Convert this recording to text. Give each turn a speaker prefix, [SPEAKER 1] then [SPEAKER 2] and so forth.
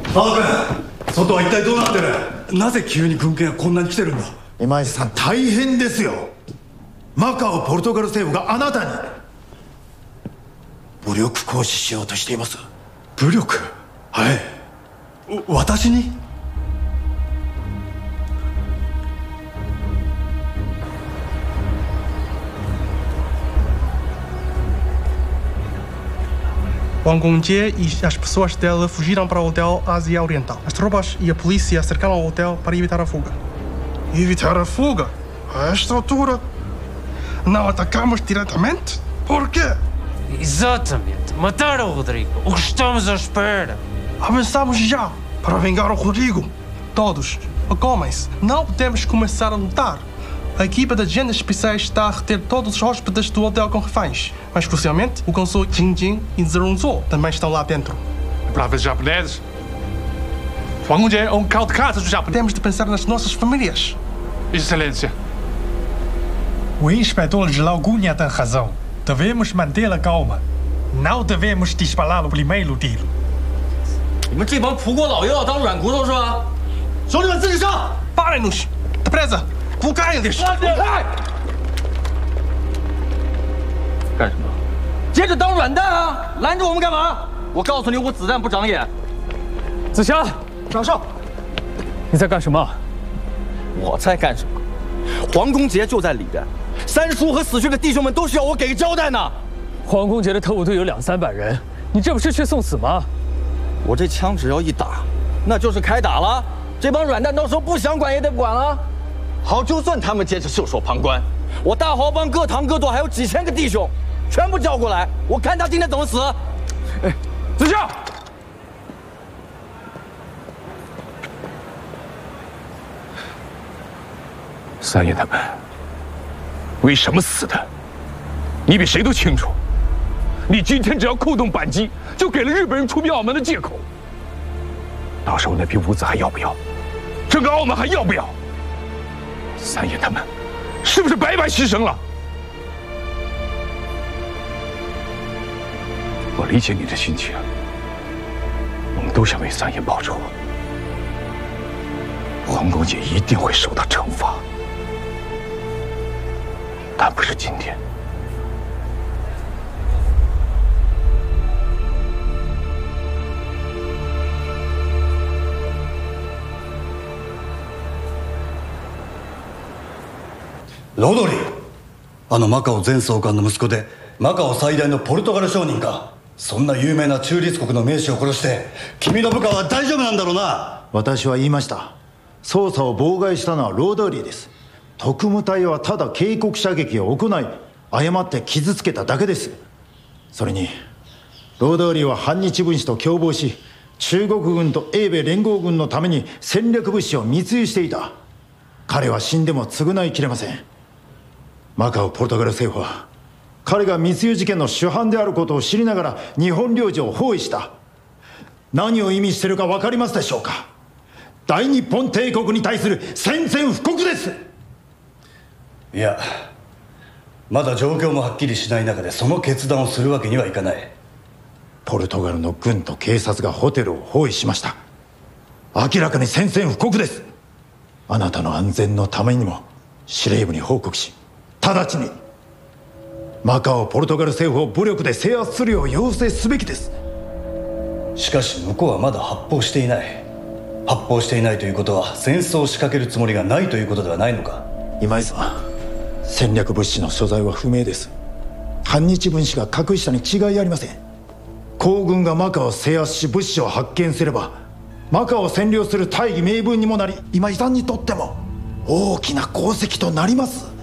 [SPEAKER 1] 青君、外は一体どうなってる？なぜ急に軍艦がこんなに来てるんだ？
[SPEAKER 2] 今井さん、大変ですよ。マカオ・ポルトガル政府があなたに武力行使しようとしています。
[SPEAKER 1] 武力？はい。私に？
[SPEAKER 3] Wang Gongjie e as pessoas dela fugiram para o Hotel Ásia Oriental. As tropas e a polícia cercaram o hotel para evitar a fuga. Evitar a fuga? A esta altura? Não atacamos diretamente? Por quê?
[SPEAKER 4] Exatamente. Mataram o Rodrigo. O que estamos à espera?
[SPEAKER 3] Avançamos já para vingar o Rodrigo. Todos, acalmem-se. Não podemos começar a lutar. A equipa de agentes especiais está a reter todos os hóspedes do hotel com reféns. Mas, crucialmente, o consul Jingjing e Zerunzuo também estão lá dentro.
[SPEAKER 5] Bravos japoneses. Wang Gongjie é caldo de casa dos japoneses.
[SPEAKER 3] Temos de pensar nas nossas famílias.
[SPEAKER 5] Excelência.
[SPEAKER 6] O inspetor Gelau Cunha tem razão. Devemos manter a calma. Não devemos disparar o primeiro tiro.
[SPEAKER 7] 你们这帮葡国老又要当软骨头是吧？兄弟们，自己上！
[SPEAKER 3] Parem-nos! Depressa! Colocarem eles!
[SPEAKER 7] 干什么？接着当软蛋啊！拦着我们干嘛？我告诉你，我子弹不长眼。
[SPEAKER 8] 子祥，
[SPEAKER 7] 长少，
[SPEAKER 8] 你在干什么？
[SPEAKER 7] 我在干什么？黄公杰就在里边，三叔和死去的弟兄们都需要我给个交代呢。
[SPEAKER 8] 黄公杰的特务队有200-300人，你这不是去送死吗？
[SPEAKER 7] 我这枪只要一打，那就是开打了。这帮软蛋到时候不想管也得管了。好，就算他们接着袖手旁观，我大豪帮各堂各舵还有几千个弟兄，全部叫过来，我看他今天怎么死。哎，子祥，
[SPEAKER 5] 三爷他们为什么死的？你比谁都清楚。你今天只要扣动扳机，就给了日本人出兵澳门的借口。到时候那批物资还要不要？整个澳门还要不要？三爷他们是不是白白牺牲了？我理解你的心情，我们都想为三爷报仇。黄公杰一定会受到惩罚，但不是今天。
[SPEAKER 1] ロドリー、マカオ前総監の息子でマカオ最大のポルトガル商人か。そんな有名な中立国の名士を殺して君の部下は大丈夫なんだろうな。
[SPEAKER 2] 私は言いました。捜査を妨害したのはロードリーです。特務隊はただ警告射撃を行い、誤って傷つけただけです。それにロードリーは反日分子と共謀し、中国軍と英米連合軍のために戦略物資を密輸していた。彼は死んでも償いきれません。マカオ・ポルトガル政府は彼が密輸事件の主犯であることを知りながら日本領事を包囲した。何を意味しているか分かりますでしょうか。大日本帝国に対する宣戦布告です。
[SPEAKER 1] いや、まだ状況もはっきりしない中でその決断をするわけにはいかない。
[SPEAKER 2] ポルトガルの軍と警察がホテルを包囲しました。明らかに宣戦布告です。あなたの安全のためにも司令部に報告し、直ちにマカオ・ポルトガル政府を武力で制圧するよう要請すべきです。
[SPEAKER 1] しかし向こうはまだ発砲していない。発砲していないということは戦争を仕掛けるつもりがないということではないのか。
[SPEAKER 2] 今井さん、戦略物資の所在は不明です。反日分子が隠したに違いありません。皇軍がマカオを制圧し物資を発見すればマカオを占領する大義名分にもなり、今井さんにとっても大きな功績となります。